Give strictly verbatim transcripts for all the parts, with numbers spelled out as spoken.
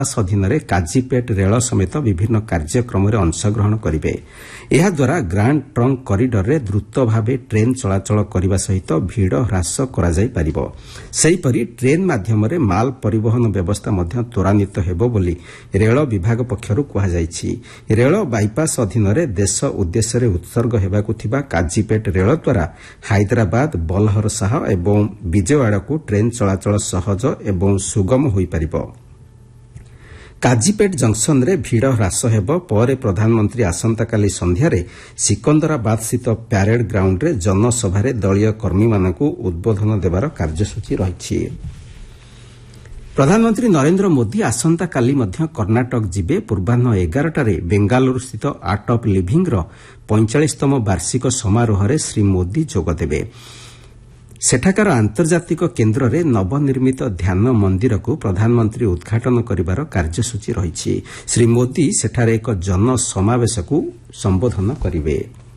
ଅଧୀନରେ କାଜିପେଟ୍ ରେଳ ସମେତ ବିଭିନ୍ନ କାର୍ଯ୍ୟକ୍ରମରେ ଅଂଶଗ୍ରହଣ କରିବେ। ଏହାଦ୍ୱାରା ଗ୍ରାଣ୍ଡ ଟ୍ରଙ୍କ୍ କରିଡରରେ ଦ୍ରୁତ ଭାବେ ଟ୍ରେନ୍ ଚଳାଚଳ କରିବା ସହିତ ଭିଡ଼ ହ୍ରାସ କରାଯାଇପାରିବ। ସେହିପରି ଟ୍ରେନ୍ ମାଧ୍ୟମରେ ମାଲ ପରିବହନ ବ୍ୟବସ୍ଥା ମଧ୍ୟ ତ୍ୱରାନ୍ୱିତ ହେବ ବୋଲି ରେଳ ବିଭାଗ ପକ୍ଷରୁ କୁହାଯାଇଛି। ରେଳ ବାଇପାସ୍ ଅଧୀନରେ ଦେଶ ଉଦ୍ଦେଶ୍ୟରେ ଉତ୍ସର୍ଗ ହେବାକୁ ଥିବା କାଜିପେଟ୍ ରେଳଦ୍ୱାରା ହାଇଦ୍ରାବାଦ, ବଲହର ଶାହ ଏବଂ ବିଜୟୱାଡାକୁ ଟ୍ରେନ୍ ଚଳାଚଳ ସହଜ ଏବଂ ସୁଗମ ହୋଇପାରିବ। କାଜିପେଟ୍ ଜଙ୍କସନ୍ରେ ଭିଡ଼ ହ୍ରାସ ହେବ। ପରେ ପ୍ରଧାନମନ୍ତ୍ରୀ ଆସନ୍ତାକାଲି ସନ୍ଧ୍ୟାରେ ସିକନ୍ଦରାବାଦସ୍ଥିତ ପ୍ୟାରେଡ୍ ଗ୍ରାଉଣ୍ଡରେ ଜନସଭାରେ ଦଳୀୟ କର୍ମୀମାନଙ୍କୁ ଉଦ୍ବୋଧନ ଦେବାର କାର୍ଯ୍ୟସୂଚୀ ରହିଛି। ପ୍ରଧାନମନ୍ତ୍ରୀ ନରେନ୍ଦ୍ର ମୋଦି ଆସନ୍ତାକାଲି ମଧ୍ୟ କର୍ଣ୍ଣାଟକ ଯିବେ। ପୂର୍ବାହ୍ନ ଏଗାରଟାରେ ବେଙ୍ଗାଲୁରୁସ୍ଥିତ ଆର୍ଟ ଅଫ୍ ଲିଭିଂର ପଇଁଚାଳିଶତମ ବାର୍ଷିକ ସମାରୋହରେ ଶ୍ରୀ ମୋଦି ଯୋଗଦେବେ। ସେଠାକାର ଆନ୍ତର୍ଜାତିକ କେନ୍ଦ୍ରରେ ନବନିର୍ମିତ ଧ୍ୟାନ ମନ୍ଦିରକୁ ପ୍ରଧାନମନ୍ତ୍ରୀ ଉଦ୍ଘାଟନ କରିବାର କାର୍ଯ୍ୟସୂଚୀ ରହିଛି। ଶ୍ରୀ ମୋଦି ସେଠାରେ ଏକ ଜନସମାବେଶକୁ ସମ୍ବୋଧନ କରିବେ।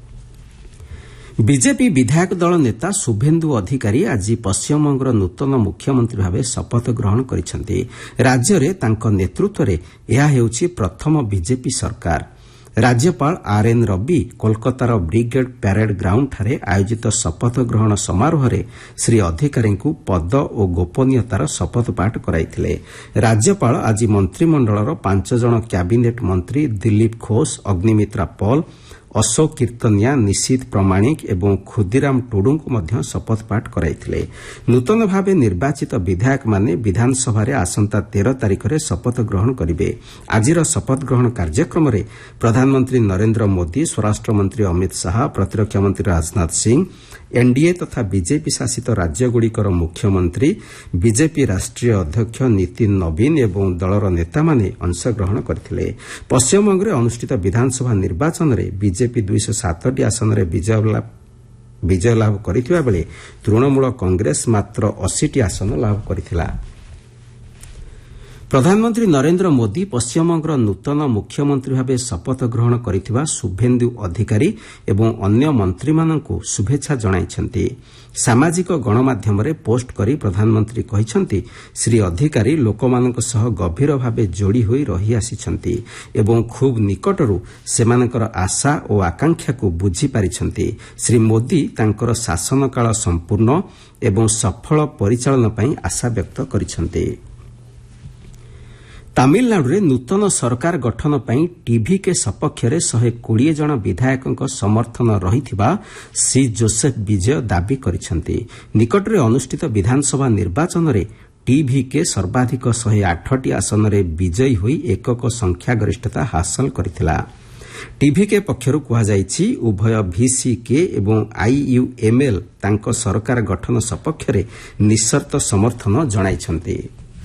ବିଜେପି ବିଧାୟକ ଦଳ ନେତା ଶୁଭେନ୍ଦୁ ଅଧିକାରୀ ଆଜି ପଶ୍ଚିମବଙ୍ଗର ନୂତନ ମୁଖ୍ୟମନ୍ତ୍ରୀ ଭାବେ ଶପଥ ଗ୍ରହଣ କରିଛନ୍ତି। ରାଜ୍ୟରେ ତାଙ୍କ ନେତୃତ୍ୱରେ ଏହା ହେଉଛି ପ୍ରଥମ ବିଜେପି ସରକାର। ରାଜ୍ୟପାଳ ଆର୍ଏନ୍ ରବି କୋଲକାତାର ବ୍ରିଗେଡ୍ ପ୍ୟାରେଡ୍ ଗ୍ରାଉଣ୍ଡଠାରେ ଆୟୋଜିତ ଶପଥ ଗ୍ରହଣ ସମାରୋହରେ ଶ୍ରୀ ଅଧିକାରୀଙ୍କୁ ପଦ ଓ ଗୋପନୀୟତାର ଶପଥପାଠ କରାଇଥିଲେ। ରାଜ୍ୟପାଳ ଆଜି ମନ୍ତ୍ରିମଣ୍ଡଳର ପାଞ୍ଚ ଜଣ କ୍ୟାବିନେଟ୍ ମନ୍ତ୍ରୀ ଦିଲ୍ଲୀପ ଘୋଷ, ଅଗ୍ନିମିତ୍ରା ପଲ୍, ଅଶୋକ କୀର୍ତ୍ତନିଆ, ନିଶୀଥ ପ୍ରମାଣିକ ଏବଂ ଖୁଦିରାମ ଟୁଡୁଙ୍କୁ ମଧ୍ୟ ଶପଥପାଠ କରାଇଥିଲେ। ନୂତନ ଭାବେ ନିର୍ବାଚିତ ବିଧାୟକମାନେ ବିଧାନସଭାରେ ଆସନ୍ତା ତେର ତାରିଖରେ ଶପଥ ଗ୍ରହଣ କରିବେ। ଆଜିର ଶପଥ ଗ୍ରହଣ କାର୍ଯ୍ୟକ୍ରମରେ ପ୍ରଧାନମନ୍ତ୍ରୀ ନରେନ୍ଦ୍ର ମୋଦି, ସ୍ୱରାଷ୍ଟ୍ରମନ୍ତ୍ରୀ ଅମିତ ଶାହା, ପ୍ରତିରକ୍ଷା ମନ୍ତ୍ରୀ ରାଜନାଥ ସିଂ, ଏନ୍ଡିଏ ତଥା ବିଜେପି ଶାସିତ ରାଜ୍ୟଗୁଡ଼ିକର ମୁଖ୍ୟମନ୍ତ୍ରୀ, ବିଜେପି ରାଷ୍ଟ୍ରୀୟ ଅଧ୍ୟକ୍ଷ ନୀତିନ ନବୀନ ଏବଂ ଦଳର ନେତାମାନେ ଅଂଶଗ୍ରହଣ କରିଥିଲେ। ପଶ୍ଚିମବଙ୍ଗରେ ଅନୁଷ୍ଠିତ ବିଧାନସଭା ନିର୍ବାଚନରେ ବିଜେପି ଦୁଇଶହ ସାତଟି ଆସନରେ ବିଜୟ ଲାଭ କରିଥିବା ବେଳେ ତୃଣମୂଳ କଂଗ୍ରେସ ମାତ୍ର ଅଶୀଟି ଆସନ ଲାଭ କରିଥିଲା। ପ୍ରଧାନମନ୍ତ୍ରୀ ନରେନ୍ଦ୍ର ମୋଦି ପଶ୍ଚିମବଙ୍ଗର ନୂତନ ମୁଖ୍ୟମନ୍ତ୍ରୀ ଭାବେ ଶପଥ ଗ୍ରହଣ କରିଥିବା ଶୁଭେନ୍ଦୁ ଅଧିକାରୀ ଏବଂ ଅନ୍ୟ ମନ୍ତ୍ରୀମାନଙ୍କୁ ଶୁଭେଚ୍ଛା ଜଣାଇଛନ୍ତି। ସାମାଜିକ ଗଣମାଧ୍ୟମରେ ପୋଷ୍ଟ କରି ପ୍ରଧାନମନ୍ତ୍ରୀ କହିଛନ୍ତି, ଶ୍ରୀ ଅଧିକାରୀ ଲୋକମାନଙ୍କ ସହ ଗଭୀର ଭାବେ ଯୋଡ଼ି ହୋଇ ରହିଆସିଛନ୍ତି ଏବଂ ଖୁବ୍ ନିକଟରୁ ସେମାନଙ୍କର ଆଶା ଓ ଆକାଂକ୍ଷାକୁ ବୁଝିପାରିଛନ୍ତି। ଶ୍ରୀ ମୋଦି ତାଙ୍କର ଶାସନକାଳ ସମ୍ପୂର୍ଣ୍ଣ ଏବଂ ସଫଳ ପରିଚାଳନା ପାଇଁ ଆଶା ବ୍ୟକ୍ତ କରିଛନ୍ତି। ତାମିଲନାଡୁରେ ନୂତନ ସରକାର ଗଠନ ପାଇଁ ଟିଭିକେ ସପକ୍ଷରେ ଶହେ କୋଡ଼ିଏ ଜଣ ବିଧାୟକଙ୍କ ସମର୍ଥନ ରହିଥିବା ସି ଜୋସେଫ ବିଜୟ ଦାବି କରିଛନ୍ତି। ନିକଟରେ ଅନୁଷ୍ଠିତ ବିଧାନସଭା ନିର୍ବାଚନରେ ଟିଭିକେ ସର୍ବାଧିକ ଶହେ ଆଠଟି ଆସନରେ ବିଜୟୀ ହୋଇ ଏକକ ସଂଖ୍ୟାଗରିଷ୍ଠତା ହାସଲ କରିଥିଲା। ଟିଭିକେ ପକ୍ଷରୁ କୁହାଯାଇଛି, ଉଭୟ ଭିସିକେ ଏବଂ ଆଇୟୁଏମ୍ଏଲ୍ ତାଙ୍କ ସରକାର ଗଠନ ସପକ୍ଷରେ ନିଃସର୍ତ୍ତ ସମର୍ଥନ ଜଣାଇଛନ୍ତି।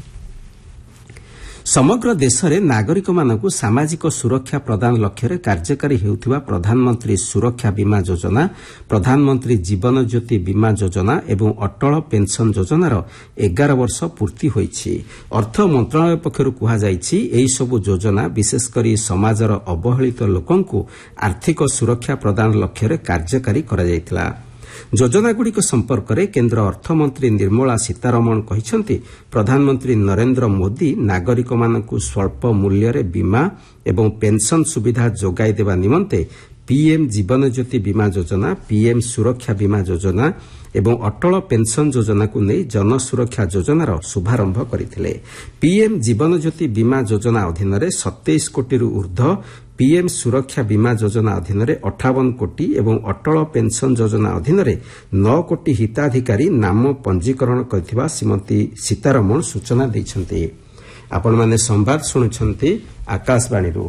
ସମଗ୍ର ଦେଶରେ ନାଗରିକମାନଙ୍କୁ ସାମାଜିକ ସୁରକ୍ଷା ପ୍ରଦାନ ଲକ୍ଷ୍ୟରେ କାର୍ଯ୍ୟକାରୀ ହେଉଥିବା ପ୍ରଧାନମନ୍ତ୍ରୀ ସୁରକ୍ଷା ବୀମା ଯୋଜନା, ପ୍ରଧାନମନ୍ତ୍ରୀ ଜୀବନ ଜ୍ୟୋତି ବୀମା ଯୋଜନା ଏବଂ ଅଟଳ ପେନ୍ସନ୍ ଯୋଜନାର ଏଗାର ବର୍ଷ ପୂର୍ତ୍ତି ହୋଇଛି। ଅର୍ଥ ମନ୍ତ୍ରଣାଳୟ ପକ୍ଷରୁ କୁହାଯାଇଛି, ଏହିସବୁ ଯୋଜନା ବିଶେଷକରି ସମାଜର ଅବହେଳିତ ଲୋକଙ୍କୁ ଆର୍ଥିକ ସୁରକ୍ଷା ପ୍ରଦାନ ଲକ୍ଷ୍ୟରେ କାର୍ଯ୍ୟକାରୀ କରାଯାଇଥିଲା। ଯୋଜନାଗୁଡ଼ିକ ସମ୍ପର୍କରେ କେନ୍ଦ୍ର ଅର୍ଥମନ୍ତ୍ରୀ ନିର୍ମଳା ସୀତାରମଣ କହିଛନ୍ତି, ପ୍ରଧାନମନ୍ତ୍ରୀ ନରେନ୍ଦ୍ର ମୋଦି ନାଗରିକମାନଙ୍କୁ ସ୍ୱଳ୍ପ ମୂଲ୍ୟରେ ବୀମା ଏବଂ ପେନ୍ସନ୍ ସୁବିଧା ଯୋଗାଇ ଦେବା ନିମନ୍ତେ ପିଏମ୍ ଜୀବନ ଜ୍ୟୋତି ବୀମା ଯୋଜନା, ପିଏମ୍ ସୁରକ୍ଷା ବୀମା ଯୋଜନା ଏବଂ ଅଟଳ ପେନ୍ସନ୍ ଯୋଜନାକୁ ନେଇ ଜନସୁରକ୍ଷା ଯୋଜନାର ଶୁଭାରମ୍ଭ କରିଥିଲେ। ପିଏମ୍ ଜୀବନ ଜ୍ୟୋତି ବୀମା ଯୋଜନା ଅଧୀନରେ ସତେଇଶ କୋଟିରୁ ଉର୍ଦ୍ଧ୍ୱ, ପିଏମ୍ ସୁରକ୍ଷା ବୀମା ଯୋଜନା ଅଧୀନରେ ଅଠାବନ କୋଟି ଏବଂ ଅଟଳ ପେନ୍ସନ୍ ଯୋଜନା ଅଧୀନରେ ନଅ କୋଟି ହିତାଧିକାରୀ ନାମ ପଞ୍ଜୀକରଣ କରିଥିବା ଶ୍ରୀମତୀ ସୀତାରମଣ ସୂଚନା ଦେଇଛନ୍ତି। ଆପଣମାନେ ସମ୍ବାଦ ଶୁଣୁଛନ୍ତି ଆକାଶବାଣୀରୁ।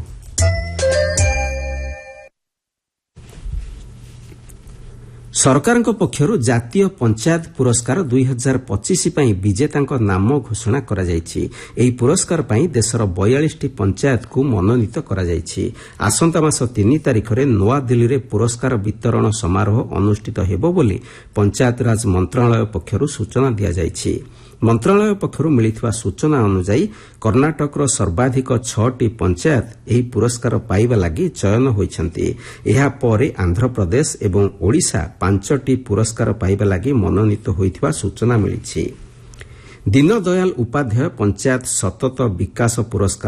ସରକାରଙ୍କ ପକ୍ଷରୁ ଜାତୀୟ ପଞ୍ଚାୟତ ପୁରସ୍କାର ଦୁଇ ହଜାର ପଚିଶ ପାଇଁ ବିଜେତାଙ୍କ ନାମ ଘୋଷଣା କରାଯାଇଛି। ଏହି ପୁରସ୍କାର ପାଇଁ ଦେଶର ବୟାଳିଶଟି ପଞ୍ଚାୟତକୁ ମନୋନୀତ କରାଯାଇଛି। ଆସନ୍ତା ମାସ ତିନି ତାରିଖରେ ନୂଆଦିଲ୍ଲୀରେ ପୁରସ୍କାର ବିତରଣ ସମାରୋହ ଅନୁଷ୍ଠିତ ହେବ ବୋଲି ପଞ୍ଚାୟତରାଜ ମନ୍ତ୍ରଣାଳୟ ପକ୍ଷରୁ ସୂଚନା ଦିଆଯାଇଛି। ମନ୍ତ୍ରଣାଳୟ ପକ୍ଷରୁ ମିଳିଥିବା ସୂଚନା ଅନୁଯାୟୀ କର୍ଣ୍ଣାଟକର ସର୍ବାଧିକ ଛଅଟି ପଞ୍ଚାୟତ ଏହି ପୁରସ୍କାର ପାଇବା ଲାଗି ଚୟନ ହୋଇଛନ୍ତି। ଏହାପରେ ଆନ୍ଧ୍ରପ୍ରଦେଶ ଏବଂ ଓଡ଼ିଶା ପାଞ୍ଚଟି ପୁରସ୍କାର ପାଇବା ଲାଗି ମନୋନୀତ ହୋଇଥିବା ସୂଚନା ମିଳିଛି। ଦୀନଦୟାଲ ଉପାଧ୍ୟାୟ ପଞ୍ଚାୟତ ସତତ ବିକାଶ ପୁରସ୍କାର